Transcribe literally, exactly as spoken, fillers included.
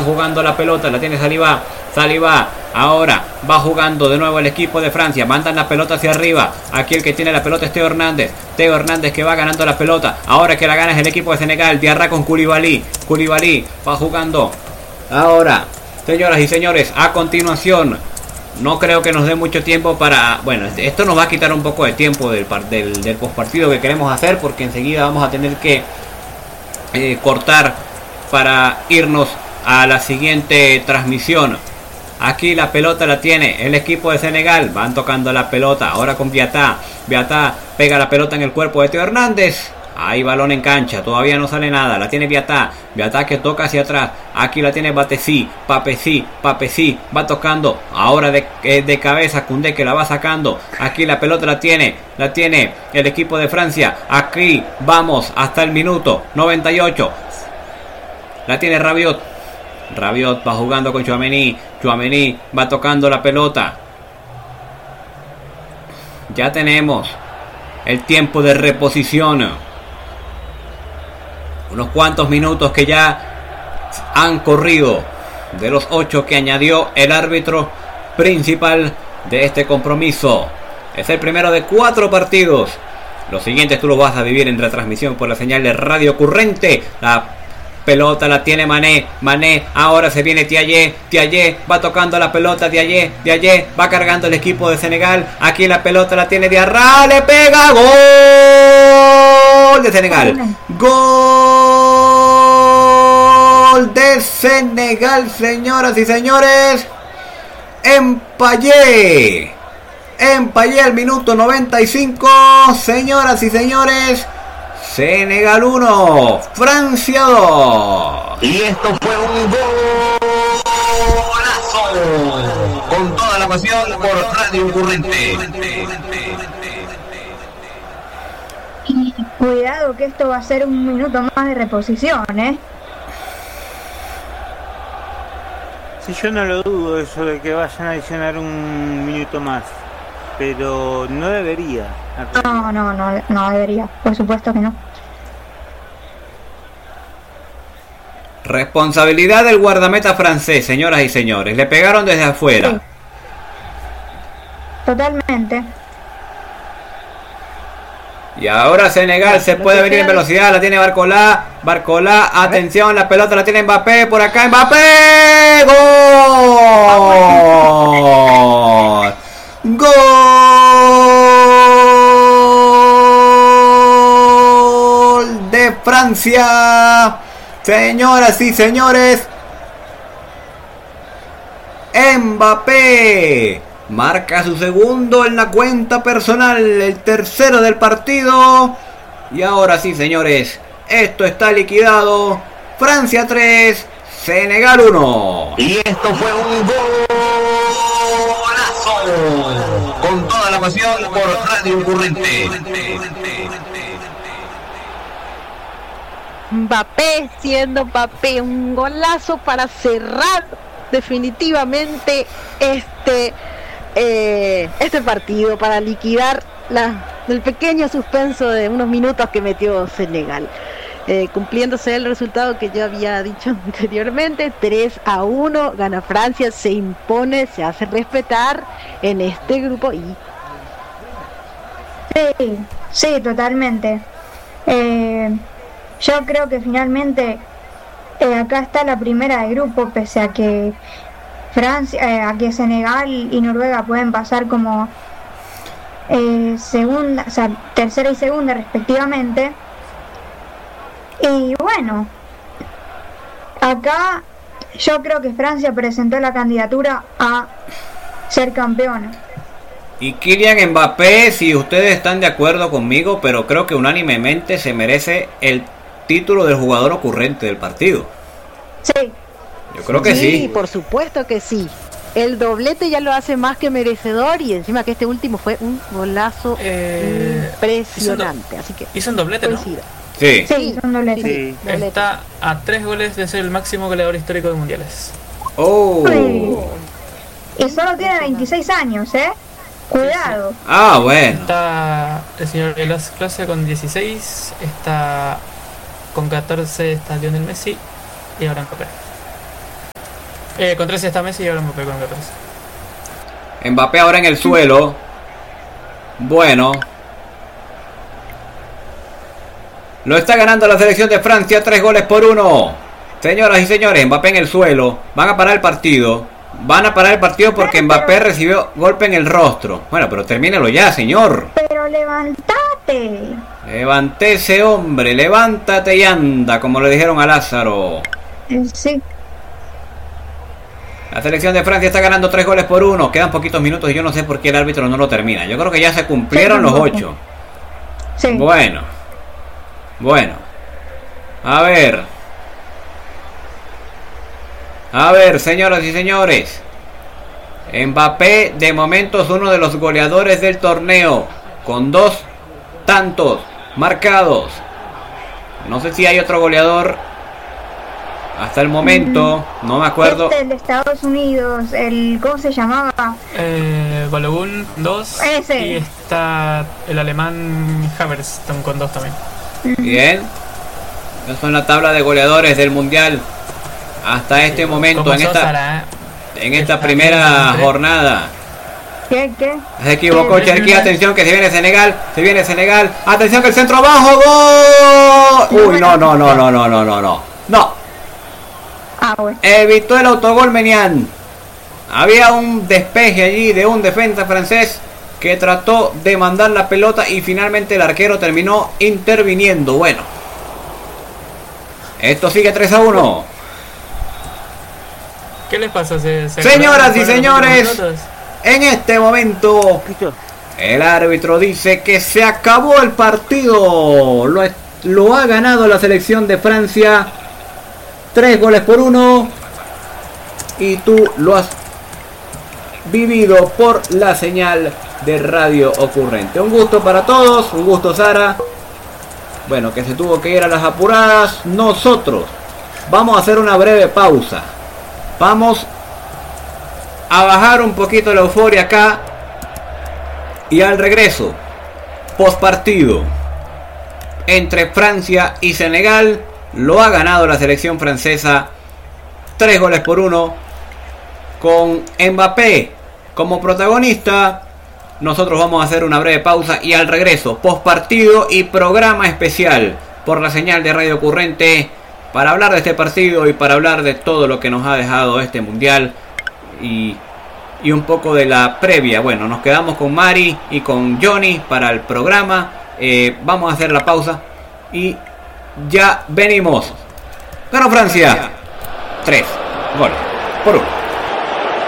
jugando la pelota, la tiene Saliba, Saliba, ahora va jugando de nuevo el equipo de Francia, mandan la pelota hacia arriba, aquí el que tiene la pelota es Teo Hernández, Teo Hernández que va ganando la pelota, ahora que la gana es el equipo de Senegal, Diarra con Koulibaly, Koulibaly va jugando, ahora, señoras y señores, a continuación, no creo que nos dé mucho tiempo para, bueno, esto nos va a quitar un poco de tiempo del, del, del postpartido que queremos hacer, porque enseguida vamos a tener que eh, cortar para irnos a la siguiente transmisión. Aquí la pelota la tiene el equipo de Senegal, van tocando la pelota, ahora con Biatá, Biatá pega la pelota en el cuerpo de Teo Hernández, hay balón en cancha, todavía no sale nada, la tiene Biatá, Biatá que toca hacia atrás, aquí la tiene Batesí, Papesí, Papesí, va tocando, ahora de, de cabeza Koundé que la va sacando, aquí la pelota la tiene, la tiene el equipo de Francia, aquí vamos hasta el minuto noventa y ocho, la tiene Rabiot, Rabiot va jugando con Tchouaméni, Tchouaméni va tocando la pelota, ya tenemos el tiempo de reposición, unos cuantos minutos que ya han corrido de los ocho que añadió el árbitro principal de este compromiso. Es el primero de cuatro partidos. Los siguientes tú los vas a vivir en retransmisión por la señal de Radio Currente. La pelota la tiene Mané, Mané, ahora se viene Tiaye, Tiaye va tocando la pelota, Tiaye, Tiaye va cargando el equipo de Senegal, aquí la pelota la tiene Diarra, le pega, gol de Senegal, gol de Senegal, señoras y señores, Mpayé, Mpayé al minuto noventa y cinco, señoras y señores, Senegal uno, Francia dos. Y esto fue un golazo. Con toda la pasión por Radio Currente. Y cuidado que esto va a ser un minuto más de reposición, ¿eh? Sí, yo no lo dudo eso de que vayan a adicionar un minuto más. Pero no debería. No, no, no, no debería. Por supuesto que no. Responsabilidad del guardameta francés, señoras y señores. Le pegaron desde afuera. Sí. Totalmente. Y ahora Senegal se puede venir en velocidad. La tiene Barcola. Barcola, atención, la pelota la tiene Mbappé. Por acá Mbappé. ¡Gol! ¡Gol de Francia! Señoras y señores, Mbappé marca su segundo en la cuenta personal, el tercero del partido. Y ahora sí, señores, esto está liquidado. Francia tres, Senegal uno. Y esto fue un golazo. Con toda la pasión por Radio Currente. Mbappé siendo Mbappé, un golazo para cerrar definitivamente este eh, este partido, para liquidar la, el pequeño suspenso de unos minutos que metió Senegal, eh, cumpliéndose el resultado que yo había dicho anteriormente. Tres a uno gana Francia, se impone, se hace respetar en este grupo. Y sí, sí, totalmente. eh Yo creo que finalmente eh, acá está la primera de grupo, pese a que Francia, eh, a que Senegal y Noruega pueden pasar como eh, segunda, o sea, tercera y segunda respectivamente. Y bueno, acá yo creo que Francia presentó la candidatura a ser campeona. Y Kylian Mbappé, si ustedes están de acuerdo conmigo, pero creo que unánimemente se merece el título del jugador ocurrente del partido. Sí. Yo creo que sí. Sí, por supuesto que sí. El doblete ya lo hace más que merecedor, y encima que este último fue un golazo eh, impresionante. Así que hizo un doblete, ¿no? Sí. Sí, son doblete. Sí, doblete. Está a tres goles de ser el máximo goleador histórico de mundiales. Oh. Sí. Y solo tiene veintiséis años, ¿eh? Cuidado. Ah, bueno. Está el señor Elas Clase con dieciséis, está con catorce está Lionel Messi y ahora Mbappé. Eh, con trece está Messi y ahora Mbappé con catorce. Mbappé ahora en el suelo. Bueno. Lo está ganando la selección de Francia, tres goles por uno. Señoras y señores, Mbappé en el suelo. Van a parar el partido. Van a parar el partido porque Mbappé recibió golpe en el rostro. Bueno, pero termínelo ya, señor. Pero levantate. Levántese, hombre. Levántate y anda, como le dijeron a Lázaro. Sí. La selección de Francia está ganando tres goles por uno. Quedan poquitos minutos y yo no sé por qué el árbitro no lo termina. Yo creo que ya se cumplieron los ocho. Sí. Bueno. Bueno. A ver. A ver, señoras y señores. Mbappé de momento es uno de los goleadores del torneo. Con dos tantos marcados. No sé si hay otro goleador. Hasta el momento, no me acuerdo. Este, el de Estados Unidos, el ¿cómo se llamaba? Eh, Balogun dos. Ese. Y está el alemán Havertz con dos también. Bien. Eso en la tabla de goleadores del mundial. Hasta este momento, en esta, Sara, en esta primera jornada. ¿Qué? ¿Qué? Se equivocó Eh, Cherki, atención que se viene Senegal, se viene Senegal, atención que el centro abajo, ¡gol! Uy, no, no, no, no, no, no, no, no, no. Ah, bueno. Evitó el autogol Menian. Había un despeje allí de un defensa francés que trató de mandar la pelota y finalmente el arquero terminó interviniendo. Bueno, esto sigue tres a uno. ¿Qué les pasa? ¿Se, se Señoras y acordaron señores, de los minutos? en este momento el árbitro dice que se acabó el partido. Lo, lo ha ganado la selección de Francia. Tres goles por uno. Y tú lo has vivido por la señal de Radio Ocurrente. Un gusto para todos. Un gusto, Sara. Bueno, que se tuvo que ir a las apuradas. Nosotros vamos a hacer una breve pausa. Vamos a bajar un poquito la euforia acá. Y al regreso, post partido entre Francia y Senegal, lo ha ganado la selección francesa tres goles por uno con Mbappé como protagonista. Nosotros vamos a hacer una breve pausa y al regreso, post partido y programa especial por la señal de Radio Ocurrente para hablar de este partido y para hablar de todo lo que nos ha dejado este mundial y, y un poco de la previa. Bueno, nos quedamos con Mari y con Johnny para el programa. Eh, vamos a hacer la pausa y ya venimos. Ganó Francia tres goles por uno.